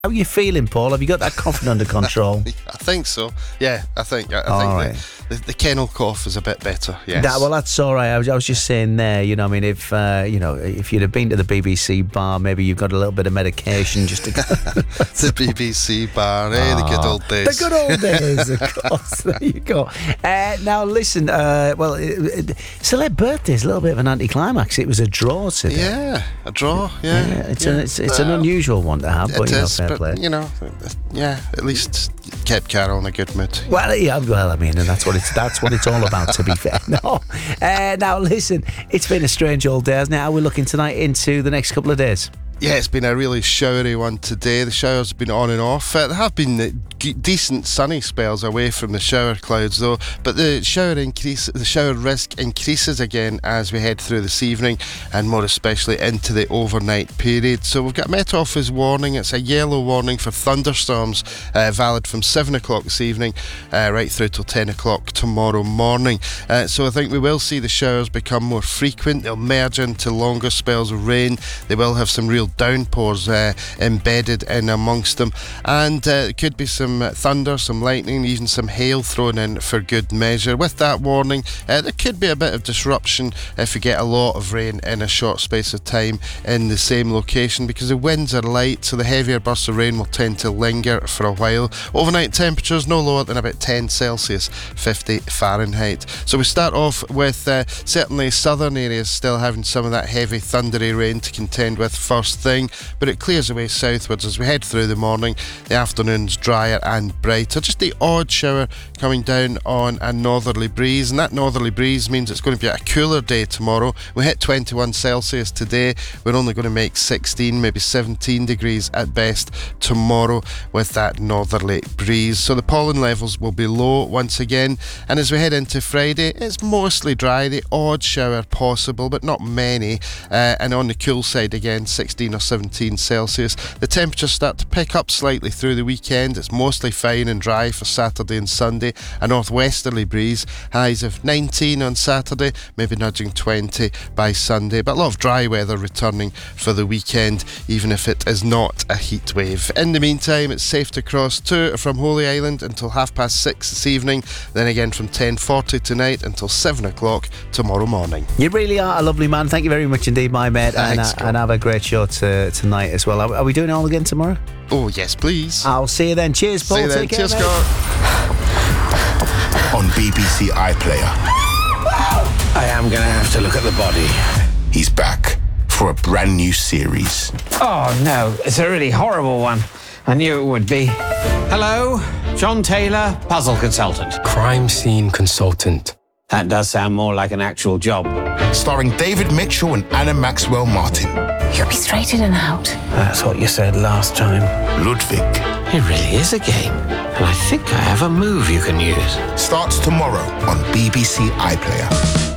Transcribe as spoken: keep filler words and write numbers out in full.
How are you feeling, Paul? Have you got that cough under control? I think so. Yeah, I think. I, I All think right. the, the, the kennel cough is a bit better. Yes. That, well, that's all right. I was, I was just saying there. You know, I mean, if uh, you know, if you'd have been to the B B C bar, maybe you've got a little bit of medication just to. The B B C bar, eh? The good old days. The good old days, of course. There you go. Uh, now, listen. Uh, well, it, it, Celeb Birthday's a little bit of an anticlimax. It was a draw today. Yeah, a draw. Yeah, yeah it's yeah. An, it's, it's uh, an unusual one to have, but it you know, is, fair but, play. You know, yeah. At least kept Carol in a good mood. Well, yeah, well, I mean, and that's what it's that's what it's all about. To be fair, no. Uh, now, listen, it's been a strange old day, hasn't it? How are we looking tonight into the next couple of days? Yeah, it's been a really showery one today. The showers have been on and off. Uh, there have been uh, g- decent sunny spells away from the shower clouds, though. But the shower increase, the shower risk increases again as we head through this evening, and more especially into the overnight period. So we've got a Met Office warning. It's a yellow warning for thunderstorms, uh, valid from seven o'clock this evening uh, right through till ten o'clock tomorrow morning. Uh, so I think we will see the showers become more frequent. They'll merge into longer spells of rain. They will have some real downpours uh, embedded in amongst them, and uh, there could be some uh, thunder, some lightning, even some hail thrown in for good measure. With that warning, uh, there could be a bit of disruption if we get a lot of rain in a short space of time in the same location, because the winds are light, so the heavier bursts of rain will tend to linger for a while. Overnight temperatures no lower than about ten Celsius, fifty Fahrenheit. So we start off with uh, certainly southern areas still having some of that heavy thundery rain to contend with first thing, but it clears away southwards as we head through the morning. The afternoon's drier and brighter, just the odd shower coming down on a northerly breeze, and that northerly breeze means it's going to be a cooler day tomorrow. We hit twenty-one Celsius today. We're only going to make sixteen, maybe seventeen degrees at best tomorrow with that northerly breeze. So the pollen levels will be low once again, and as we head into Friday, it's mostly dry, the odd shower possible, but not many, uh, and on the cool side again, sixteen or seventeen Celsius. The temperatures start to pick up slightly through the weekend. It's mostly fine and dry for Saturday and Sunday. A northwesterly breeze, highs of nineteen on Saturday, maybe nudging twenty by Sunday, but a lot of dry weather returning for the weekend, even if it is not a heat wave. In the meantime, it's safe to cross to from Holy Island until half past six this evening, then again from ten forty tonight until seven o'clock tomorrow morning. You really are a lovely man. Thank you very much indeed, my mate. Thanks, and, uh, and have a great show to, tonight as well. Are, are we doing it all again tomorrow? Oh, yes, please. I'll see you then. Cheers, Paul. See you then. Take care, Cheers, mate. Scott. On B B C iPlayer. I am going to have to look at the body. He's back for a brand new series. Oh, no. It's a really horrible one. I knew it would be. Hello, John Taylor, puzzle consultant. Crime scene consultant. That does sound more like an actual job. Starring David Mitchell and Anna Maxwell Martin. You'll be straight in and out. That's what you said last time. Ludwig. It really is a game. And I think I have a move you can use. Starts tomorrow on B B C iPlayer.